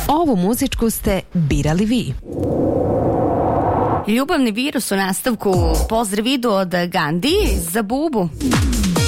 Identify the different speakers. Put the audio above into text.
Speaker 1: Ovu muzičku ste birali vi.
Speaker 2: Ljubavni virus u nastavku. Pozdrav idu od Gandhi za Bubu.